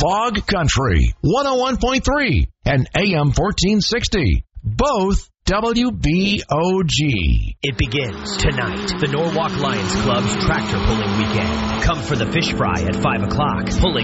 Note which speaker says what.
Speaker 1: Fog Country, 101.3 and AM 1460. Both WBOG.
Speaker 2: It begins tonight. The Norwalk Lions Club's tractor pulling weekend. Come for the fish fry at 5 o'clock. Pulling